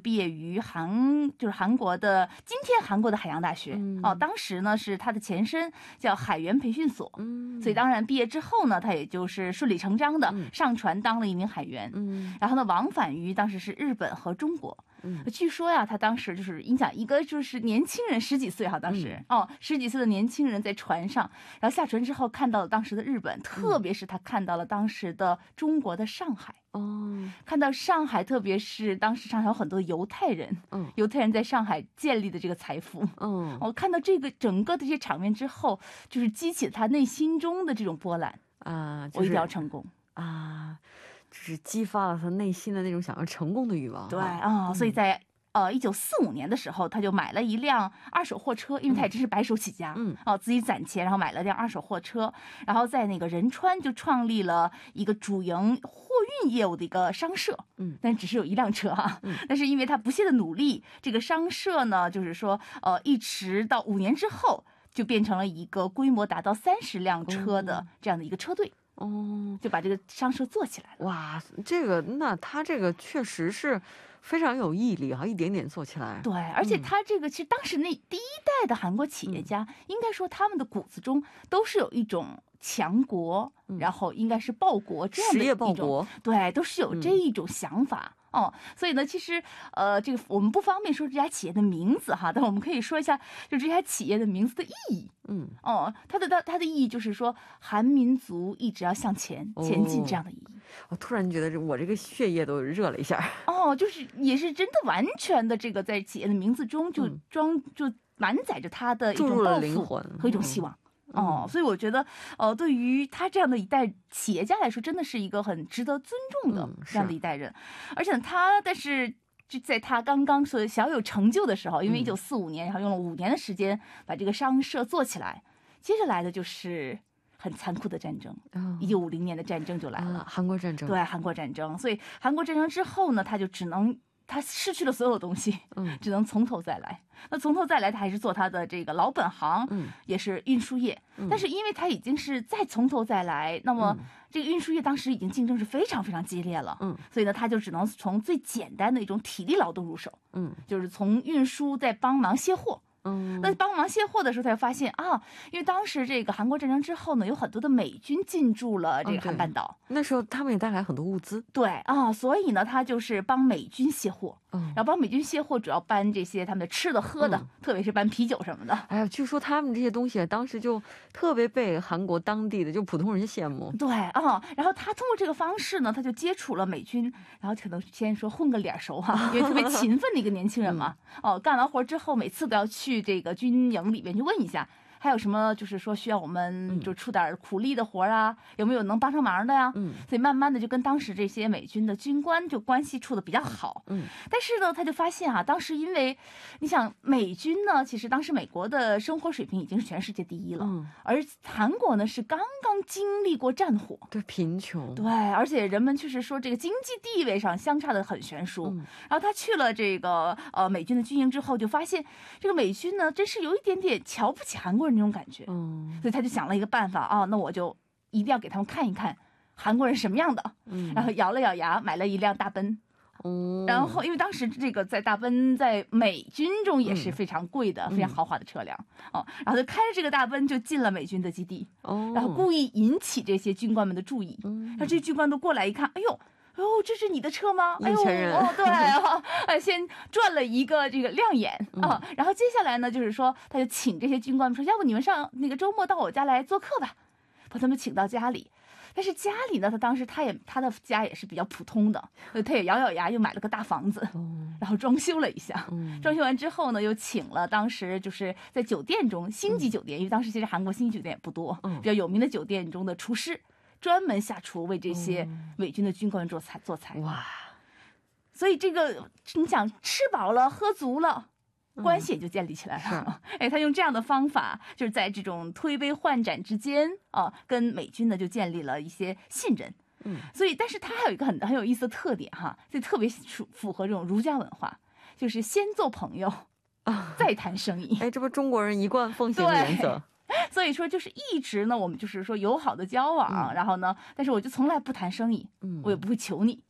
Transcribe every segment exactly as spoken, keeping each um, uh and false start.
毕业于韩，就是韩国的今天韩国的海洋大学、嗯、哦，当时呢是他的前身叫海员培训所，嗯，所以当然毕业之后呢，他也就是顺理成章的上船当了一名海员，嗯，然后呢往返于当时是日本和中国。嗯，据说呀，他当时就是影响一个就是年轻人十几岁哈，当时、嗯、哦十几岁的年轻人在船上，然后下船之后看到了当时的日本，特别是他看到了当时的中国的上海。哦，看到上海，特别是当时上海有很多犹太人，嗯，犹太人在上海建立的这个财富，嗯，我看到这个整个的这些场面之后，就是激起他内心中的这种波澜啊，就是、我一定要成功啊。 就是激发了他内心的那种想要成功的欲望。 对啊、哦，所以在呃一九四五年的时候，他就买了一辆二手货车，因为他也真是白手起家，嗯，哦，自己攒钱，然后买了辆二手货车，然后在那个仁川就创立了一个主营货运业务的一个商社，嗯，但只是有一辆车啊，嗯，但是因为他不懈的努力，这个商社呢，就是说呃一直到五年之后，就变成了一个规模达到三十辆车的这样的一个车队。哦，就把这个商社做起来了。 哇，这个那他这个确实是非常有毅力啊，一点点做起来。 对，而且他这个、嗯、其实当时那第一代的韩国企业家、嗯、应该说他们的骨子中都是有一种强国、嗯、然后应该是报国这样的一种实业报国，对，都是有这一种想法、嗯哦，所以呢，其实呃，这个我们不方便说这家企业的名字哈，但我们可以说一下，就这家企业的名字的意义。嗯，哦，它的它它的意义就是说，韩民族一直要向前、哦、前进这样的意义。 我突然觉得我这个血液都热了一下。 哦，就是也是真的完全的这个在企业的名字中就装、嗯、就满载着它的一种抱负和一种希望。嗯哦，所以我觉得，呃，对于他这样的一代企业家来说，真的是一个很值得尊重的这样的一代人。嗯、而且他，但是就在他刚刚所小有成就的时候，因为一九四五年，然后用了五年的时间把这个商社做起来，接着来的就是很残酷的战争。一九五零年的战争就来了， 啊、韩国战争。 对，韩国战争。所以韩国战争之后呢，他就只能。他失去了所有东西，嗯，只能从头再来。那从头再来，他还是做他的这个老本行，嗯，也是运输业。嗯、但是因为他已经是再从头再来，那么这个运输业当时已经竞争是非常非常激烈了，嗯，所以呢，他就只能从最简单的一种体力劳动入手，嗯，就是从运输再帮忙卸货。嗯，那帮忙卸货的时候，才发现啊，因为当时这个韩国战争之后呢，有很多的美军进驻了这个韩半岛， 嗯、那时候他们也带来很多物资。 对啊，所以呢，他就是帮美军卸货，嗯，然后帮美军卸货，主要搬这些他们的吃的喝的，嗯、特别是搬啤酒什么的。 哎呀，据说他们这些东西当时就特别被韩国当地的就普通人羡慕。 对啊，然后他通过这个方式呢，他就接触了美军，然后可能先说混个脸熟哈、啊，因为特别勤奋的一个年轻人嘛。嗯、哦，干完活之后，每次都要去这个军营里面去问一下，还有什么就是说需要我们就出点苦力的活啊、嗯、有没有能帮上忙的呀？嗯，所以慢慢的就跟当时这些美军的军官就关系处的比较好。嗯，但是呢，他就发现啊，当时因为你想美军呢，其实当时美国的生活水平已经是全世界第一了，嗯，而韩国呢是刚刚经历过战火， 对，贫穷， 对，而且人们确实说这个经济地位上相差的很悬殊。嗯、然后他去了这个呃美军的军营之后，就发现这个美军呢，真是有一点点瞧不起韩国人那种感觉。嗯，所以他就想了一个办法啊，那我就一定要给他们看一看韩国人什么样的。嗯，然后咬了咬牙，买了一辆大奔。哦，然后因为当时这个在大奔在美军中也是非常贵的、嗯、非常豪华的车辆哦，然后就开着这个大奔就进了美军的基地。哦，然后故意引起这些军官们的注意。嗯，然后这些军官都过来一看，哎呦。哦，这是你的车吗？哎呦，哦，对啊，哎，先赚了一个这个亮眼啊、嗯，然后接下来呢，就是说，他就请这些军官们说，要不你们上那个周末到我家来做客吧，把他们请到家里。但是家里呢，他当时他也他的家也是比较普通的，所以他也咬咬牙又买了个大房子，嗯、然后装修了一下。嗯、装修完之后呢，又请了当时就是在酒店中星级酒店，嗯、因为当时其实韩国星级酒店也不多，嗯、比较有名的酒店中的厨师。专门下厨为这些美军的军官做菜做菜。哇！所以这个你想吃饱了喝足了，关系也就建立起来了。嗯、哎，他用这样的方法，就是在这种推杯换盏之间啊，跟美军呢就建立了一些信任。嗯，所以但是他还有一个很很有意思的特点哈，就特别符合这种儒家文化，就是先做朋友啊，再谈生意。 哎，这不中国人一贯奉行的原则。 所以说，就是一直呢，我们就是说友好的交往，嗯、然后呢，但是我就从来不谈生意，嗯、我也不会求你，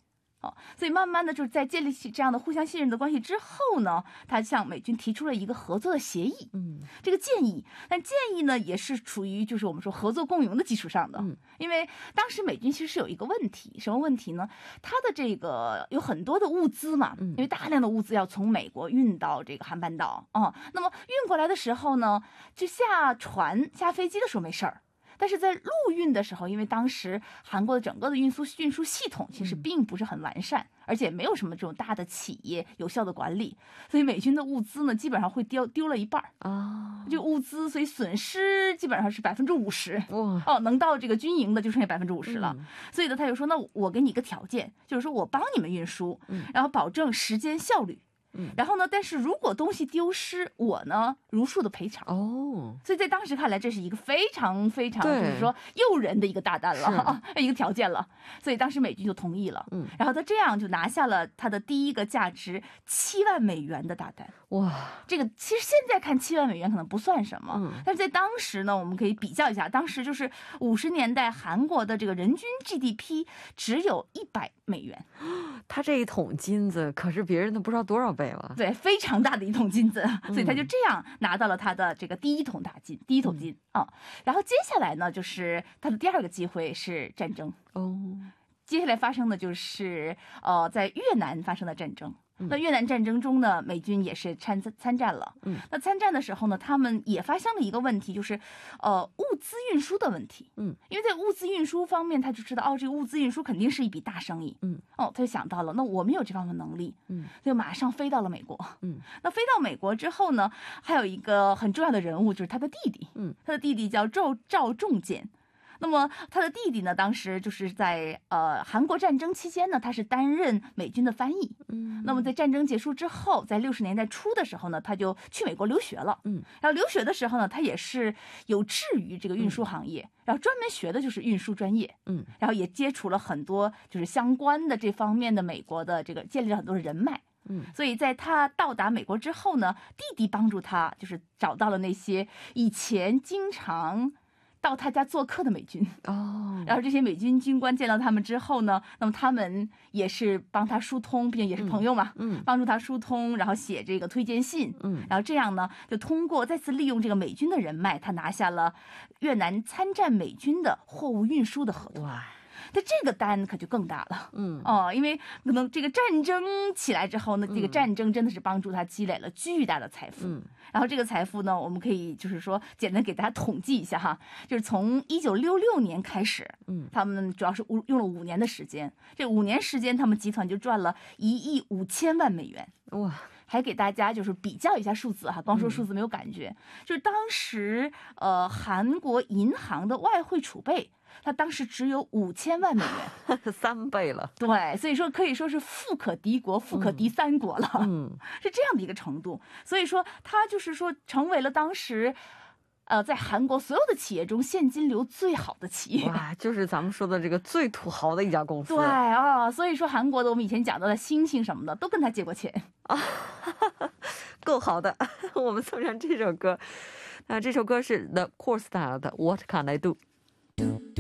哦，所以慢慢的就是在建立起这样的互相信任的关系之后呢，他向美军提出了一个合作的协议，嗯，这个建议，但建议呢也是处于就是我们说合作共赢的基础上的，嗯，因为当时美军其实是有一个问题，什么问题呢？它的这个有很多的物资嘛，因为大量的物资要从美国运到这个韩半岛啊、嗯，那么运过来的时候呢，就下船下飞机的时候没事儿。但是在陆运的时候，因为当时韩国的整个的运输运输系统其实并不是很完善，嗯、而且没有什么这种大的企业有效的管理，所以美军的物资呢基本上会丢丢了一半啊，这个物资所以损失基本上是百分之五十哦，能到这个军营的就剩下百分之五十了、嗯。所以呢，他就说，那我给你一个条件，就是说我帮你们运输，然后保证时间效率。然后呢，但是如果东西丢失，我呢如数的赔偿哦。所以在当时看来，这是一个非常非常就是说诱人的一个大单了啊，一个条件了。所以当时美军就同意了，嗯，然后他这样就拿下了他的第一个价值七万美元的大单。哇，这个其实现在看七万美元可能不算什么，嗯，但是在当时呢，我们可以比较一下，当时就是五十年代韩国的这个人均 G D P 只有一百美元， 他这一桶金子可是别人的不知道多少倍。 对，非常大的一桶金子，所以他就这样拿到了他的这个第一桶大金，第一桶金啊、哦。然后接下来呢，就是他的第二个机会是战争哦。接下来发生的就是呃，在越南发生的战争。那越南战争中呢，美军也是参参战了。嗯，那参战的时候呢，他们也发生了一个问题，就是呃物资运输的问题。嗯，因为在物资运输方面，他就知道哦，这个物资运输肯定是一笔大生意。嗯，哦，他就想到了，那我们有这方面的能力。嗯，就马上飞到了美国。嗯，那飞到美国之后呢，还有一个很重要的人物就是他的弟弟。嗯，他的弟弟叫赵赵仲建。那么他的弟弟呢，当时就是在呃韩国战争期间呢，他是担任美军的翻译。嗯，那么在战争结束之后，在六十年代初的时候呢，他就去美国留学了。嗯，然后留学的时候呢，他也是有志于这个运输行业，嗯、然后专门学的就是运输专业。嗯，然后也接触了很多就是相关的这方面的美国的这个建立了很多人脉。嗯，所以在他到达美国之后呢，弟弟帮助他就是找到了那些以前经常到他家做客的美军哦，然后这些美军军官见到他们之后呢，那么他们也是帮他疏通，毕竟也是朋友嘛，嗯，帮助他疏通，然后写这个推荐信，嗯，然后这样呢，就通过再次利用这个美军的人脉，他拿下了越南参战美军的货物运输的合同。哇，但这个单可就更大了，嗯哦，因为可能这个战争起来之后呢，这个战争真的是帮助他积累了巨大的财富，嗯，然后这个财富呢，我们可以就是说简单给大家统计一下哈，就是从一九六六年开始，嗯，他们主要是用了五年的时间，这五年时间他们集团就赚了一亿五千万美元，哇。还给大家就是比较一下数字哈，光说数字没有感觉，嗯、就是当时呃韩国银行的外汇储备，它当时只有五千万美元， 三倍了。 对，所以说可以说是富可敌国，富可敌三国了，嗯，是这样的一个程度。所以说它就是说成为了当时。呃，在韩国所有的企业中，现金流最好的企业， 哇，就是咱们说的这个最土豪的一家公司。 对啊，所以说韩国的我们以前讲到的星星什么的，都跟他借过钱啊， 够好的。我们送上这首歌，那这首歌是 The Core Style 的 What Can I Do。